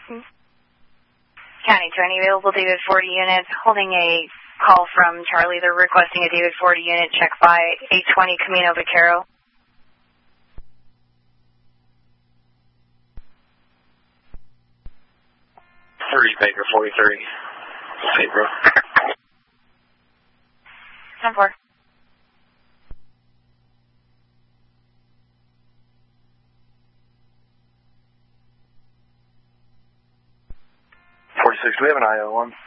County 20 available David 40 units, holding a call from Charlie. They're requesting a David 40 unit, check by 820 Camino Vaquero. 30 Baker 43. Hey, bro. 10-4. Do we have an IO1?